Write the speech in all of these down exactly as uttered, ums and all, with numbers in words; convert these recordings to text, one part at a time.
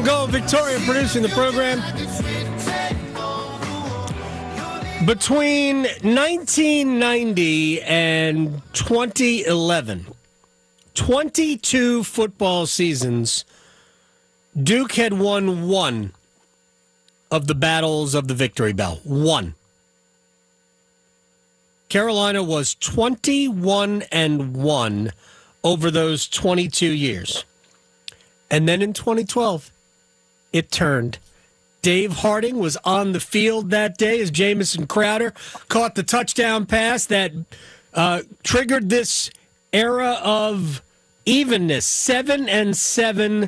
Gold, Victoria producing the program. Between nineteen ninety and twenty eleven, twenty-two football seasons, Duke had won one of the battles of the Victory Bell. One. Carolina was twenty-one and one over those twenty-two years. And then in twenty twelve, it turned. Dave Harding was on the field that day as Jamison Crowder caught the touchdown pass that uh, triggered this era of evenness. Seven and seven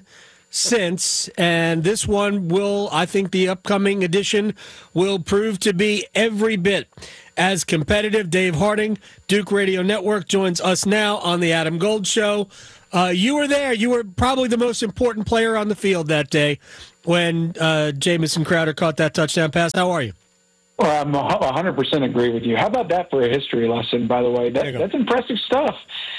since, and this one will, I think the upcoming edition will prove to be every bit as competitive. Dave Harding, Duke Radio Network, joins us now on the Adam Gold Show. Uh, you were there. You were probably the most important player on the field that day when uh, Jamison Crowder caught that touchdown pass. How are you? Well, I'm one hundred percent agree with you. How about that for a history lesson, by the way? That, that's impressive stuff.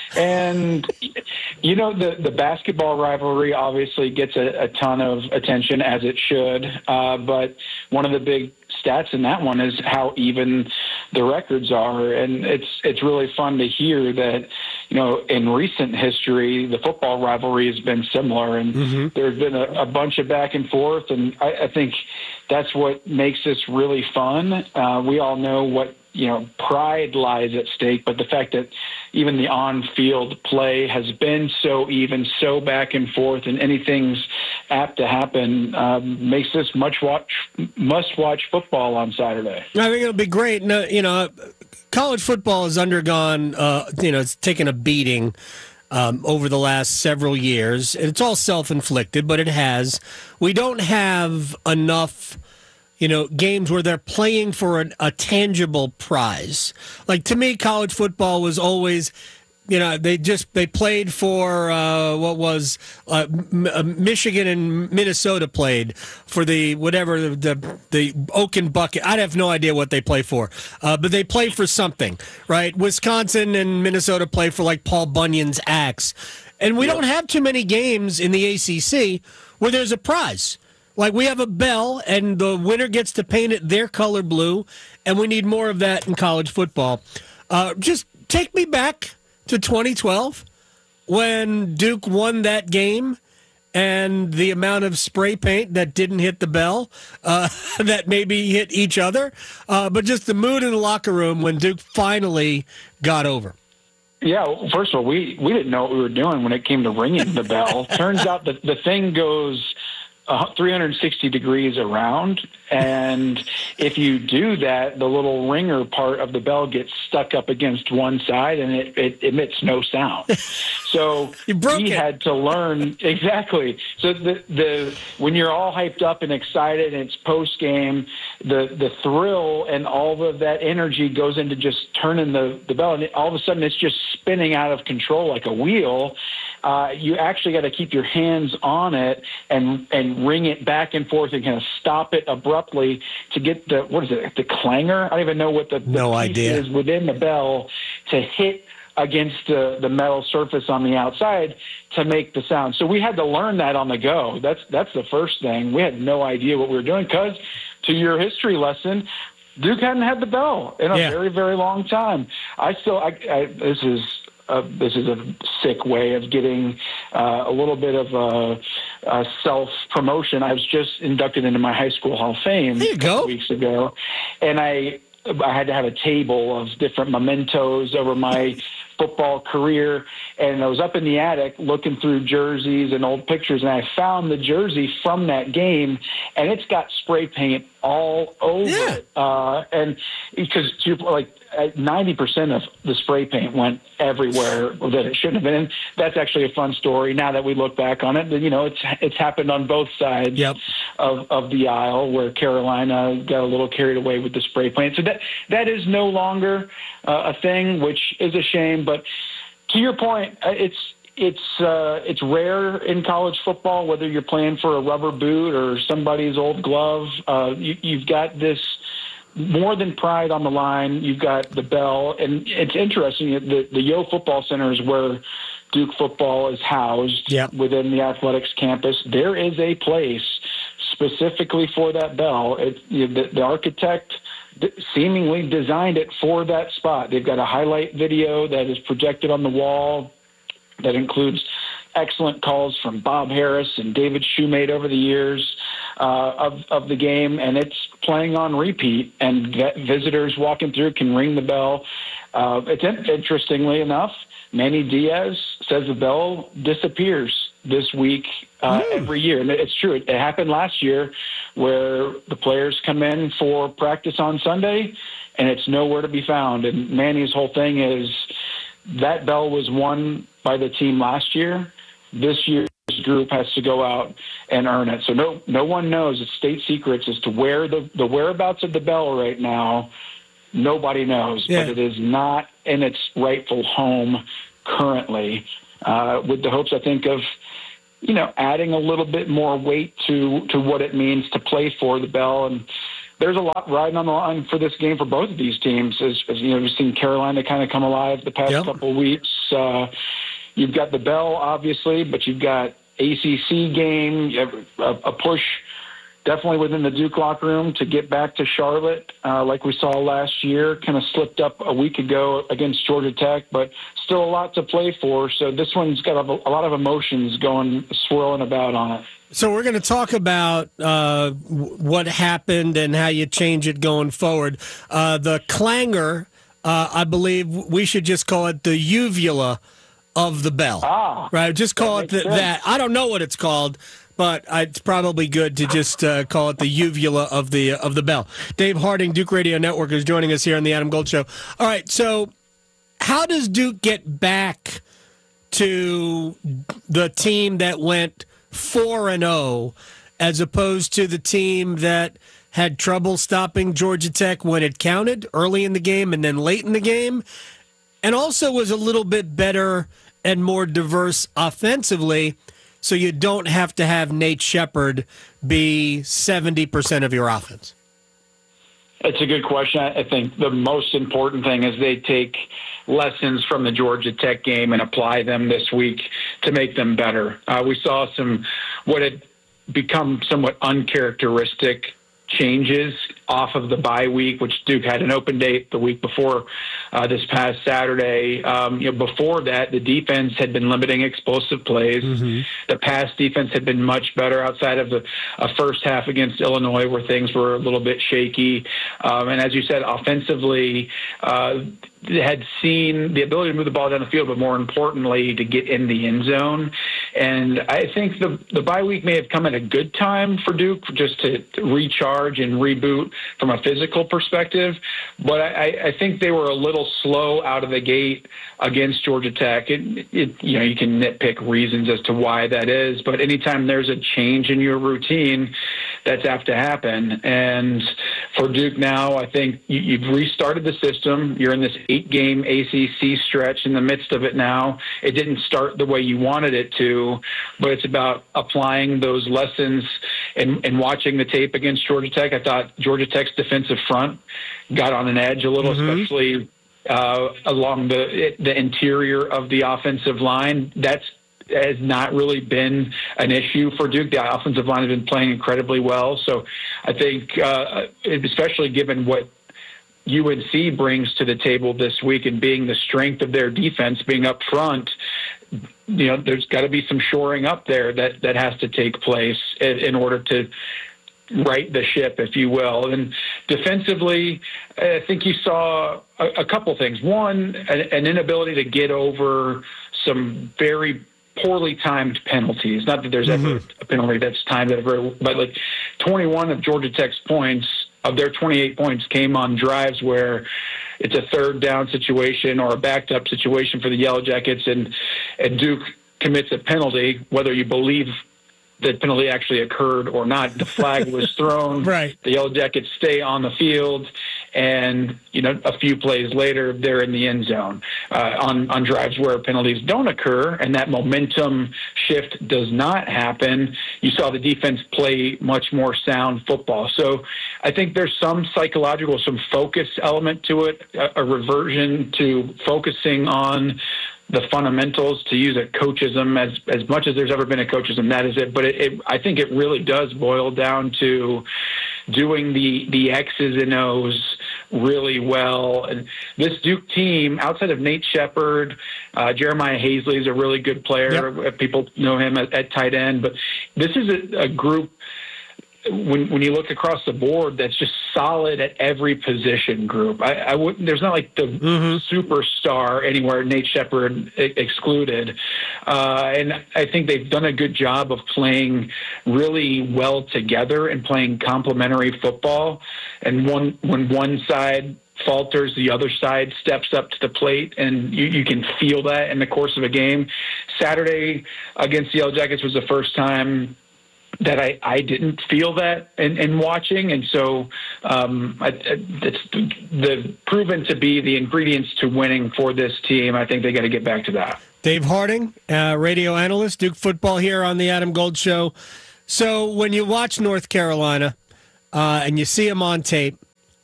And, you know, the, the basketball rivalry obviously gets a, a ton of attention, as it should. Uh, but one of the big stats in that one is how even the records are. And it's it's really fun to hear that, you know, in recent history, the football rivalry has been similar. And mm-hmm. there's been a, a bunch of back and forth. And I, I think that's what makes this really fun. Uh, we all know what, you know, pride lies at stake, but the fact that even the on-field play has been so even, so back and forth, and anything's apt to happen um, makes this much watch, must-watch football on Saturday. I think it'll be great. No, you know, college football has undergone, uh, you know, it's taken a beating um, over the last several years. It's all self-inflicted, but it has. We don't have enough, you know, games where they're playing for an, a tangible prize. Like, to me, college football was always, you know, they just, they played for, uh, what was, uh, M- Michigan and Minnesota played for the, whatever, the, the, the Oaken Bucket. I have no idea what they play for, uh, but they play for something, right? Wisconsin and Minnesota play for, like, Paul Bunyan's axe. And we don't have too many games in the A C C where there's a prize. Like, we have a bell, and the winner gets to paint it their color blue, and we need more of that in college football. Uh, just take me back to twenty twelve when Duke won that game and the amount of spray paint that didn't hit the bell, uh, that maybe hit each other, uh, but just the mood in the locker room when Duke finally got over. Yeah, well, first of all, we, we didn't know what we were doing when it came to ringing the bell. Turns out that the thing goes Uh, three hundred sixty degrees around, and if you do that, the little ringer part of the bell gets stuck up against one side, and it, it emits no sound. So we it. had to learn exactly. So the the when you're all hyped up and excited, and it's post game, the the thrill and all of that energy goes into just turning the the bell, and it, all of a sudden it's just spinning out of control like a wheel. Uh, you actually got to keep your hands on it and and ring it back and forth and kind of stop it abruptly to get the, what is it, the clanger? I don't even know what the, the no piece idea. is within the bell to hit against the, the metal surface on the outside to make the sound. So we had to learn that on the go. That's that's the first thing. We had no idea what we were doing because, to your history lesson, Duke hadn't had the bell in a yeah. very, very long time. I still, I, I this is... Uh, this is a sick way of getting uh, a little bit of a, a self-promotion. I was just inducted into my high school Hall of Fame there you a couple go. weeks ago, and I I had to have a table of different mementos over my football career, and I was up in the attic looking through jerseys and old pictures, and I found the jersey from that game, and it's got spray paint all over yeah. it. Uh, and because like ninety percent of the spray paint went everywhere that it shouldn't have been. And that's actually a fun story. Now that we look back on it, you know, it's it's happened on both sides yep. of, of the aisle where Carolina got a little carried away with the spray paint. So that that is no longer uh, a thing, which is a shame. But to your point, it's it's uh, it's rare in college football, whether you're playing for a rubber boot or somebody's old glove. Uh, you, you've got this more than pride on the line. You've got the bell, and it's interesting. The the Yo Football Center is where Duke football is housed yep. within the athletics campus, there is a place specifically for that bell. It, you know, the, the architect seemingly designed it for that spot. They've got a highlight video that is projected on the wall that includes excellent calls from Bob Harris and David Shoemate over the years uh, of, of the game, and it's playing on repeat, and visitors walking through can ring the bell. Uh, it's interestingly enough, Manny Diaz says the bell disappears this week uh, mm. every year. And it's true. It, it happened last year where the players come in for practice on Sunday and it's nowhere to be found. And Manny's whole thing is that bell was won by the team last year. This year's group has to go out and earn it. So no, no one knows. It's state secrets as to where the, the whereabouts of the bell right now. Nobody knows, yeah. but it is not in its rightful home currently, uh, with the hopes, I think, of, you know, adding a little bit more weight to, to what it means to play for the bell. And there's a lot riding on the line for this game for both of these teams. As, as you know, we've seen Carolina kind of come alive the past yep. couple of weeks. Uh, you've got the bell, obviously, but you've got A C C game, you have a, a push definitely within the Duke locker room to get back to Charlotte, uh, like we saw last year, kind of slipped up a week ago against Georgia Tech, but still a lot to play for. So this one's got a, a lot of emotions going, swirling about on it. So we're going to talk about uh, what happened and how you change it going forward. Uh, the clangor, uh, I believe we should just call it the uvula of the bell. Ah, right? Just call it the, that. I don't know what it's called, but it's probably good to just uh, call it the uvula of the of the bell. Dave Harding, Duke Radio Network, is joining us here on the Adam Gold Show. All right, so how does Duke get back to the team that went four and oh as opposed to the team that had trouble stopping Georgia Tech when it counted early in the game and then late in the game, and also was a little bit better and more diverse offensively, so you don't have to have Nate Shepherd be seventy percent of your offense? It's a good question. I think the most important thing is they take lessons from the Georgia Tech game and apply them this week to make them better. Uh, we saw some what had become somewhat uncharacteristic changes off of the bye week, which Duke had an open date the week before uh, this past Saturday. Um, you know, before that, the defense had been limiting explosive plays. Mm-hmm. The pass defense had been much better outside of the uh, first half against Illinois, where things were a little bit shaky. Um, and as you said, offensively, uh, had seen the ability to move the ball down the field, but more importantly, to get in the end zone. And I think the the bye week may have come at a good time for Duke, just to, to recharge and reboot from a physical perspective. But I, I think they were a little slow out of the gate against Georgia Tech. It, it, you know, you can nitpick reasons as to why that is, but anytime there's a change in your routine, that's apt to happen. And for Duke now, I think you, you've restarted the system. You're in this eight-game A C C stretch in the midst of it now. It didn't start the way you wanted it to, but it's about applying those lessons and, and watching the tape against Georgia Tech. I thought Georgia Tech's defensive front got on an edge a little, mm-hmm. especially uh, along the the interior of the offensive line. That's has not really been an issue for Duke. The offensive line has been playing incredibly well. So I think, uh, especially given what U N C brings to the table this week and being the strength of their defense, being up front, you know, there's got to be some shoring up there that, that has to take place in, in order to right the ship, if you will. And defensively, I think you saw a, a couple things. One, an, an inability to get over some very poorly timed penalties. Not that there's mm-hmm. ever a penalty that's timed ever, but like twenty-one of Georgia Tech's points, of their twenty-eight points, came on drives where it's a third down situation or a backed up situation for the Yellow Jackets, and, and Duke commits a penalty, whether you believe the penalty actually occurred or not. The flag was thrown. Right. The Yellow Jackets stay on the field, and you know, a few plays later, they're in the end zone uh, on on drives where penalties don't occur, and that momentum shift does not happen. You saw the defense play much more sound football. So I think there's some psychological, some focus element to it, a, a reversion to focusing on the fundamentals, to use a coachism, as as much as there's ever been a coachism, that is it. But it, it, I think it really does boil down to doing the the X's and O's really well. And this Duke team, outside of Nate Shepard, uh, Jeremiah Hazley is a really good player. Yep. People know him at, at tight end. But this is a, a group, when when you look across the board, that's just solid at every position group. I, I wouldn't. There's not like the mm-hmm. superstar anywhere, Nate Shepard excluded. Uh, and I think they've done a good job of playing really well together and playing complementary football. And one when one side falters, the other side steps up to the plate, and you, you can feel that in the course of a game. Saturday against the Yellow Jackets was the first time that I, I didn't feel that in, in watching. And so um, I, it's the proven to be the ingredients to winning for this team. I think they got to get back to that. Dave Harding, uh, radio analyst, Duke football here on the Adam Gold Show. So when you watch North Carolina uh, and you see him on tape,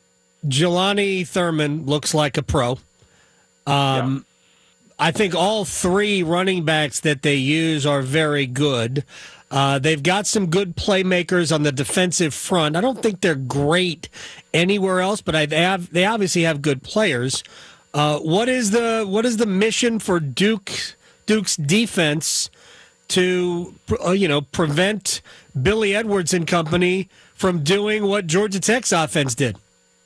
Jelani Thurman looks like a pro. Um, yeah. I think all three running backs that they use are very good. Uh, they've got some good playmakers on the defensive front. I don't think they're great anywhere else, but I, they have they obviously have good players. Uh, what is the what is the mission for Duke Duke's defense to uh, you know prevent Billy Edwards and company from doing what Georgia Tech's offense did?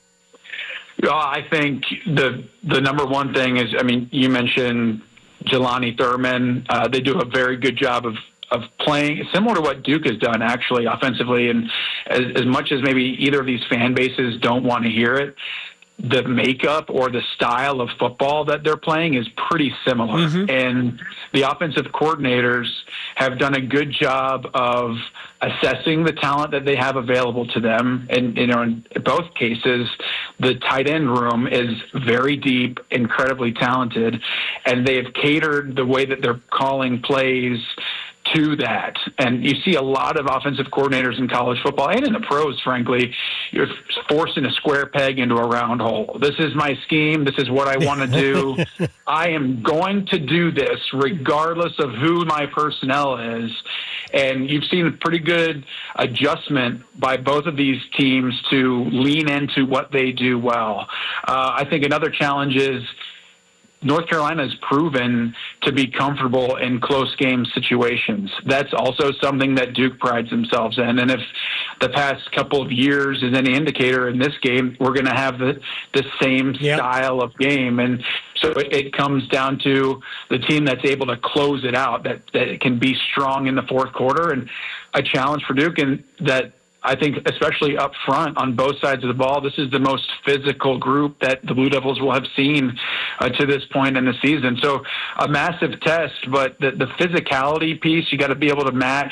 Well, I think the the number one thing is, I mean, you mentioned Jelani Thurman. Uh, they do a very good job of of playing similar to what Duke has done, actually, offensively. And as, as much as maybe either of these fan bases don't want to hear it, the makeup or the style of football that they're playing is pretty similar. Mm-hmm. And the offensive coordinators have done a good job of assessing the talent that they have available to them. And, you know, in both cases, the tight end room is very deep, incredibly talented, and they have catered the way that they're calling plays to that. And you see a lot of offensive coordinators in college football and in the pros, frankly, you're forcing a square peg into a round hole. This is my scheme. This is what I want to do. I am going to do this regardless of who my personnel is. And you've seen a pretty good adjustment by both of these teams to lean into what they do well. Uh, I think another challenge is North Carolina has proven to be comfortable in close game situations. That's also something that Duke prides themselves in. And if the past couple of years is any indicator, in this game, we're going to have the, the same yep. style of game. And so it, it comes down to the team that's able to close it out, that, that it can be strong in the fourth quarter. And a challenge for Duke, and that I think especially up front on both sides of the ball, this is the most physical group that the Blue Devils will have seen uh, to this point in the season. So a massive test, but the, the physicality piece, you got to be able to match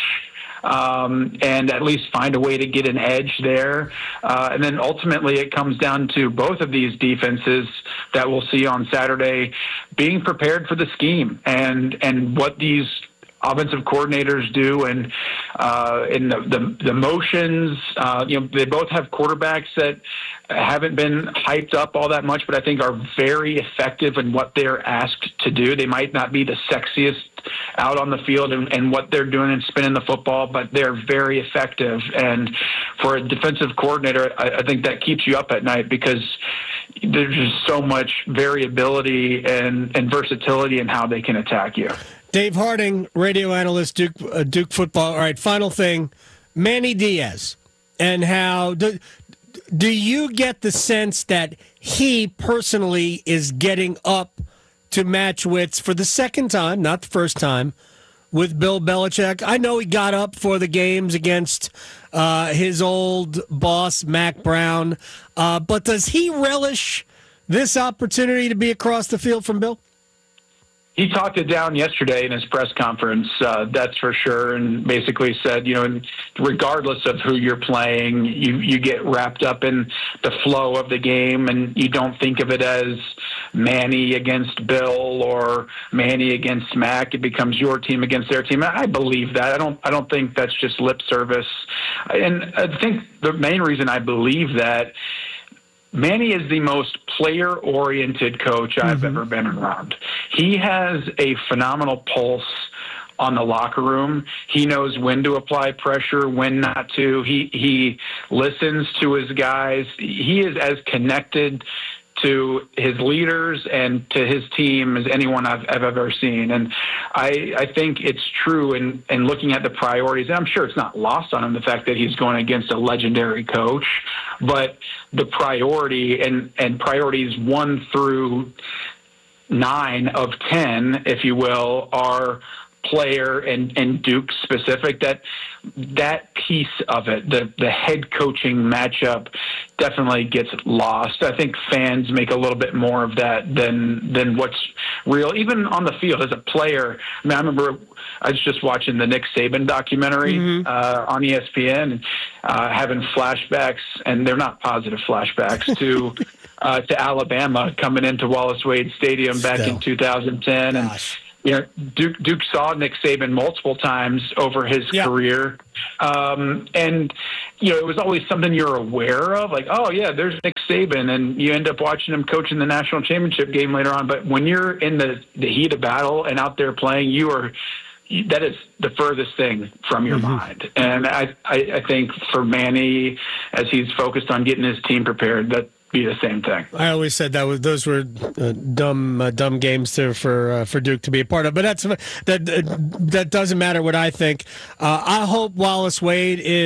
um, and at least find a way to get an edge there. Uh, and then ultimately it comes down to both of these defenses that we'll see on Saturday being prepared for the scheme and, and what these offensive coordinators do, and uh, in the, the, the motions. Uh, you know, they both have quarterbacks that haven't been hyped up all that much, but I think are very effective in what they're asked to do. They might not be the sexiest out on the field and, and what they're doing and spinning the football, but they're very effective. And for a defensive coordinator, I, I think that keeps you up at night because there's just so much variability and, and versatility in how they can attack you. Dave Harding, radio analyst, Duke uh, Duke football. All right, final thing, Manny Diaz, and how do, do you get the sense that he personally is getting up to match wits for the second time, not the first time, with Bill Belichick? I know he got up for the games against uh, his old boss, Mac Brown, uh, but does he relish this opportunity to be across the field from Bill? He talked it down yesterday in his press conference, uh, that's for sure, and basically said, you know, regardless of who you're playing, you, you get wrapped up in the flow of the game, and you don't think of it as Manny against Bill or Manny against Mac. It becomes your team against their team. I believe that. I don't. I don't think that's just lip service. And I think the main reason I believe that, Manny is the most player-oriented coach I've mm-hmm. ever been around. He has a phenomenal pulse on the locker room. He knows when to apply pressure, when not to. He he listens to his guys. He is as connected to his leaders and to his team as anyone I've, I've ever seen. And I, I think it's true in, in looking at the priorities. And I'm sure it's not lost on him, the fact that he's going against a legendary coach, but the priority and, and priorities one through nine of ten, if you will, are player and, and Duke specific. That that piece of it, the the head coaching matchup, definitely gets lost. I think fans make a little bit more of that than than what's real, even on the field as a player. I mean, I remember I was just watching the Nick Saban documentary mm-hmm. uh, on E S P N, uh, having flashbacks, and they're not positive flashbacks to. Uh, to Alabama coming into Wallace Wade Stadium back Still. in two thousand ten. Gosh. And, you know, Duke, Duke saw Nick Saban multiple times over his yeah. career. Um, and, you know, it was always something you're aware of, like, oh, yeah, there's Nick Saban, and you end up watching him coaching the national championship game later on. But when you're in the, the heat of battle and out there playing, you are – that is the furthest thing from your mm-hmm. mind. And I, I, I think for Manny, as he's focused on getting his team prepared, that be the same thing. I always said that was those were uh, dumb uh, dumb games to, for uh, for Duke to be a part of, but that's that uh, that doesn't matter what I think. Uh, I hope Wallace Wade is